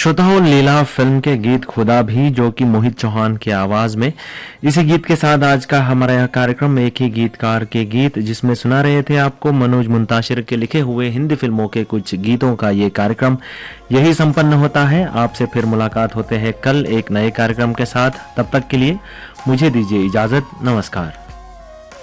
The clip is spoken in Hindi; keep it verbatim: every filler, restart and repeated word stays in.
श्रोताओं, लीला फिल्म के गीत खुदा भी, जो कि मोहित चौहान की आवाज में। इसी गीत के साथ आज का हमारा यह कार्यक्रम एक ही गीतकार के गीत, जिसमें सुना रहे थे आपको मनोज मुंताशिर के लिखे हुए हिंदी फिल्मों के कुछ गीतों का ये कार्यक्रम यही संपन्न होता है। आपसे फिर मुलाकात होते हैं कल एक नए कार्यक्रम के साथ। तब तक के लिए मुझे दीजिए इजाजत। नमस्कार।